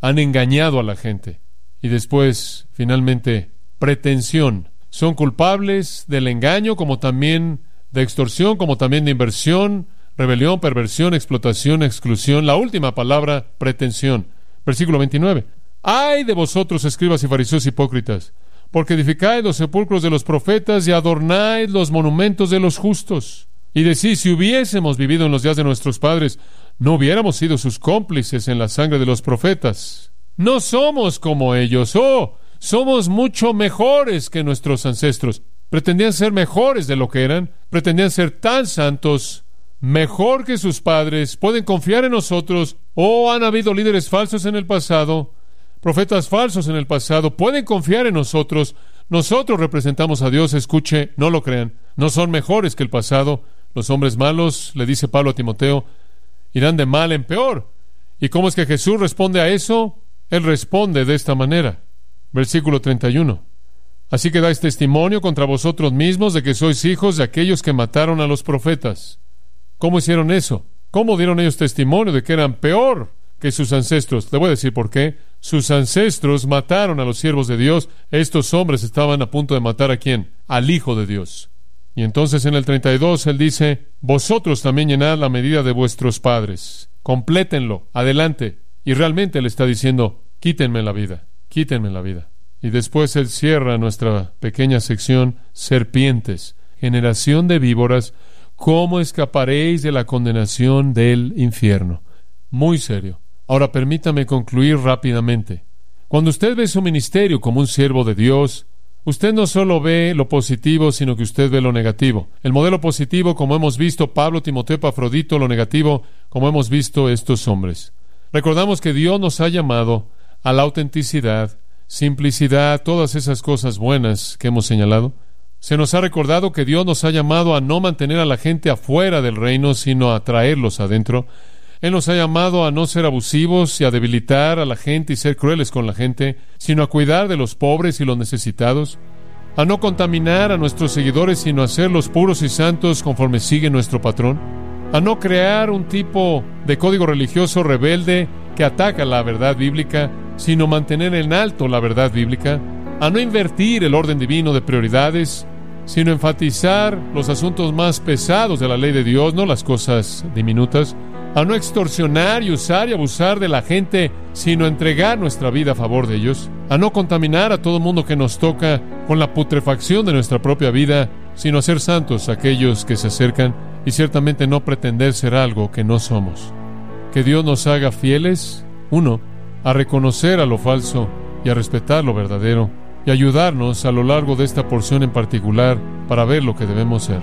Han engañado a la gente. Y después, finalmente, pretensión. Son culpables del engaño, como también de extorsión, como también de inversión, rebelión, perversión, explotación, exclusión. La última palabra, pretensión. Versículo 29. ¡Ay de vosotros, escribas y fariseos hipócritas! Porque edificáis los sepulcros de los profetas y adornáis los monumentos de los justos. Y decís, si hubiésemos vivido en los días de nuestros padres, no hubiéramos sido sus cómplices en la sangre de los profetas. No somos como ellos. Somos mucho mejores que nuestros ancestros. Pretendían ser mejores de lo que eran. Pretendían ser tan santos, mejor que sus padres. Pueden confiar en nosotros. Han habido líderes falsos en el pasado, profetas falsos en el pasado. Pueden confiar en nosotros. Nosotros representamos a Dios. Escuche, no lo crean. No son mejores que el pasado. Los hombres malos, le dice Pablo a Timoteo, irán de mal en peor. ¿Y cómo es que Jesús responde a eso? Él responde de esta manera. Versículo 31. Así que dais testimonio contra vosotros mismos de que sois hijos de aquellos que mataron a los profetas. ¿Cómo hicieron eso? ¿Cómo dieron ellos testimonio de que eran peor que sus ancestros? Le voy a decir por qué. Sus ancestros mataron a los siervos de Dios. Estos hombres estaban a punto de matar ¿a quién? Al Hijo de Dios. Y entonces en el 32 él dice, vosotros también llenad la medida de vuestros padres. Complétenlo, adelante. Y realmente le está diciendo, quítenme la vida, quítenme la vida. Y después él cierra nuestra pequeña sección, serpientes, generación de víboras, ¿cómo escaparéis de la condenación del infierno? Muy serio. Ahora permítame concluir rápidamente. Cuando usted ve su ministerio como un siervo de Dios, usted no solo ve lo positivo, sino que usted ve lo negativo. El modelo positivo, como hemos visto, Pablo, Timoteo, Epafrodito; lo negativo, como hemos visto, estos hombres. Recordamos que Dios nos ha llamado a la autenticidad, simplicidad, todas esas cosas buenas que hemos señalado. Se nos ha recordado que Dios nos ha llamado a no mantener a la gente afuera del reino, sino a traerlos adentro. Él nos ha llamado a no ser abusivos y a debilitar a la gente y ser crueles con la gente, sino a cuidar de los pobres y los necesitados, a no contaminar a nuestros seguidores, sino a hacerlos puros y santos conforme sigue nuestro patrón, a no crear un tipo de código religioso rebelde que ataca la verdad bíblica, sino mantener en alto la verdad bíblica, a no invertir el orden divino de prioridades, sino enfatizar los asuntos más pesados de la ley de Dios, no las cosas diminutas, a no extorsionar y usar y abusar de la gente, sino entregar nuestra vida a favor de ellos, a no contaminar a todo mundo que nos toca con la putrefacción de nuestra propia vida, sino a ser santos aquellos que se acercan, y ciertamente no pretender ser algo que no somos. Que Dios nos haga fieles, uno, a reconocer a lo falso y a respetar lo verdadero, y ayudarnos a lo largo de esta porción en particular para ver lo que debemos ser.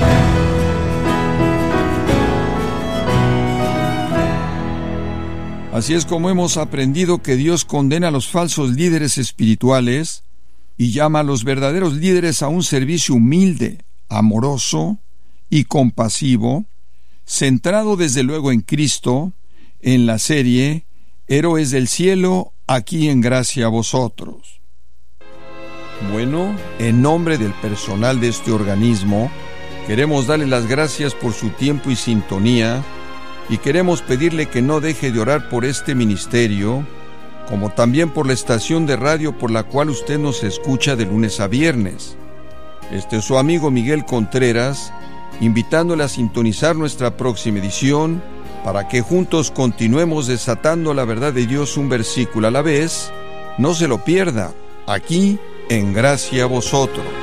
Así es como hemos aprendido que Dios condena a los falsos líderes espirituales y llama a los verdaderos líderes a un servicio humilde, amoroso y compasivo, centrado desde luego en Cristo, en la serie Héroes del Cielo, aquí en Gracia a Vosotros. Bueno, en nombre del personal de este organismo, queremos darle las gracias por su tiempo y sintonía, y queremos pedirle que no deje de orar por este ministerio, como también por la estación de radio por la cual usted nos escucha de lunes a viernes. Este es su amigo Miguel Contreras, invitándole a sintonizar nuestra próxima edición, para que juntos continuemos desatando la verdad de Dios un versículo a la vez. No se lo pierda, aquí en Gracia a Vosotros.